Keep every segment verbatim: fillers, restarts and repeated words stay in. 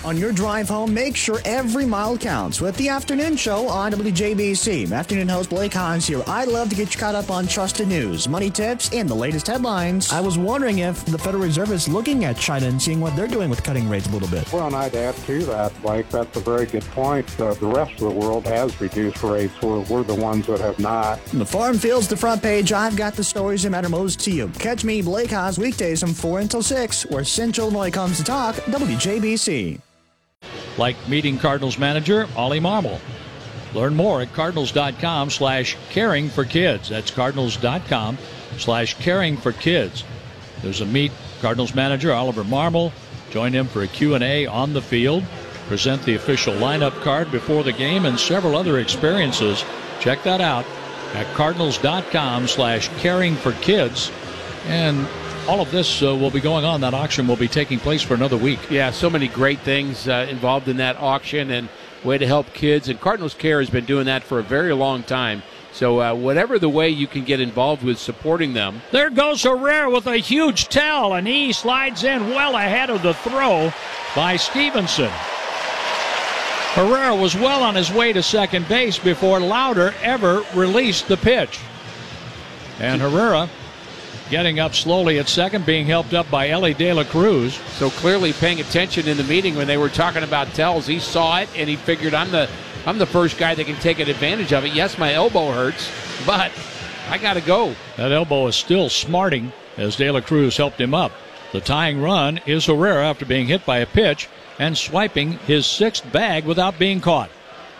On your drive home, make sure every mile counts with the Afternoon Show on W J B C. Afternoon host Blake Hans here. I'd love to get you caught up on trusted news, money tips, and the latest headlines. I was wondering if the Federal Reserve is looking at China and seeing what they're doing with cutting rates a little bit. Well, and I'd add to that, Blake, that's a very good point. Uh, the rest of the world has reduced rates. We're, we're the ones that have not. From the farm fields to the front page, I've got the stories that matter most to you. Catch me, Blake Hans, weekdays from four until six, where Central Illinois comes to talk, W J B C. Like meeting Cardinals manager Ollie Marmol. Learn more at cardinals.com slash caring for kids. That's cardinals.com slash caring for kids. There's a meet Cardinals manager Oliver Marmol. Join him for a Q and A on the field. Present the official lineup card before the game and several other experiences. Check that out at cardinals.com slash caring for kids. And all of this uh, will be going on. That auction will be taking place for another week. Yeah, so many great things uh, involved in that auction and way to help kids. And Cardinals Care has been doing that for a very long time. So uh, whatever the way you can get involved with supporting them. There goes Herrera with a huge tell, and he slides in well ahead of the throw by Stevenson. Herrera was well on his way to second base before Lauder ever released the pitch. And Herrera getting up slowly at second, being helped up by Ellie De La Cruz. So clearly paying attention in the meeting when they were talking about tells. He saw it, and he figured, I'm the I'm the first guy that can take advantage of it. Yes, my elbow hurts, but I got to go. That elbow is still smarting as De La Cruz helped him up. The tying run is Herrera after being hit by a pitch and swiping his sixth bag without being caught.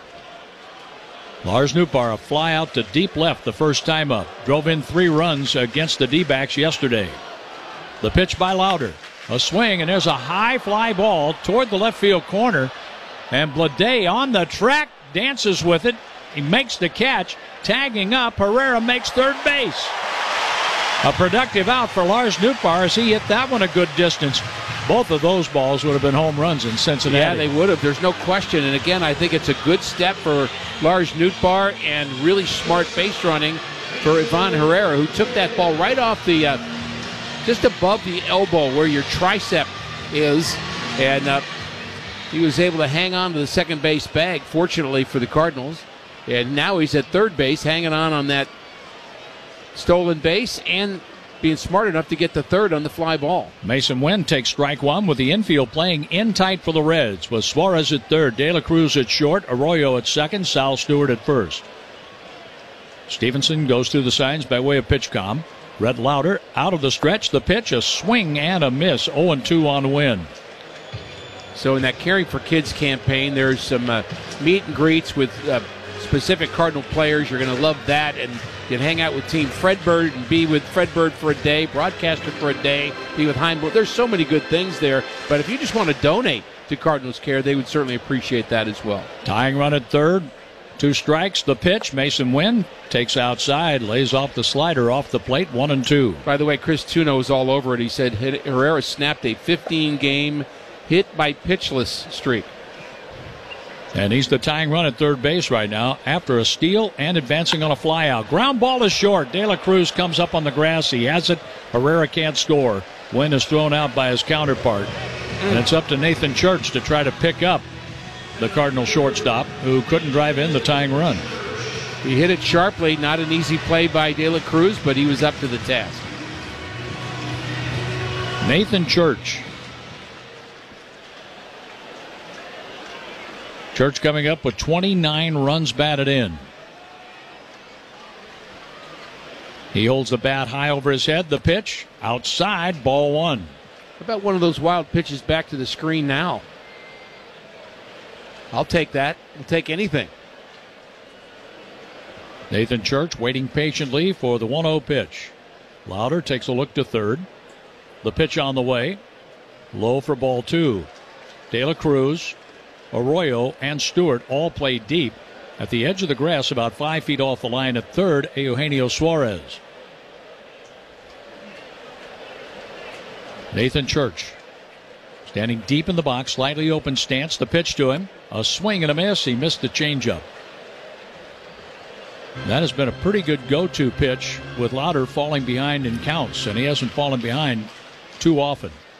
Lars Nootbaar, a fly out to deep left the first time up. Drove in three runs against the D-backs yesterday. The pitch by Lauder. A swing, and there's a high fly ball toward the left field corner. And Blade on the track, dances with it. He makes the catch. Tagging up, Herrera makes third base. A productive out for Lars Nootbaar as he hit that one a good distance. Both of those balls would have been home runs in Cincinnati. Yeah, they would have. There's no question. And again, I think it's a good step for Lars Nootbaar and really smart base running for Ivan Herrera, who took that ball right off the, uh, just above the elbow where your tricep is. And uh, he was able to hang on to the second base bag, fortunately for the Cardinals. And now he's at third base, hanging on on that stolen base and being smart enough to get the third on the fly ball. Mason Wynn takes strike one with the infield playing in tight for the Reds, with Suarez at third, De La Cruz at short, Arroyo at second, Sal Stewart at first. Stevenson goes through the signs by way of pitch com. Red Lauder out of the stretch. The pitch, a swing and a miss. oh and two on Wynn. So in that Caring for Kids campaign, there's some uh, meet and greets with uh, specific Cardinal players. You're going to love that. And you can hang out with Team Fredbird and be with Fredbird for a day, broadcaster for a day, be with Heimberg. There's so many good things there. But if you just want to donate to Cardinals Care, they would certainly appreciate that as well. Tying run at third. Two strikes. The pitch. Mason Wynn takes outside, lays off the slider off the plate. One and two. By the way, Chris Tuno was all over it. He said Herrera snapped a fifteen-game hit by pitchless streak. And he's the tying run at third base right now after a steal and advancing on a flyout. Ground ball is short. De La Cruz comes up on the grass. He has it. Herrera can't score. Wynn is thrown out by his counterpart. Mm. And it's up to Nathan Church to try to pick up the Cardinal shortstop, who couldn't drive in the tying run. He hit it sharply. Not an easy play by De La Cruz, but he was up to the task. Nathan Church. Church coming up with twenty-nine runs batted in. He holds the bat high over his head. The pitch outside, ball one. How about one of those wild pitches back to the screen now? I'll take that. I'll take anything. Nathan Church waiting patiently for the one oh pitch. Lauder takes a look to third. The pitch on the way. Low for ball two. De La Cruz, Arroyo, and Stewart all play deep. At the edge of the grass, about five feet off the line at third, Eugenio Suarez. Nathan Church standing deep in the box, slightly open stance. The pitch to him. A swing and a miss. He missed the changeup. That has been a pretty good go-to pitch with Lauder falling behind in counts, and he hasn't fallen behind too often.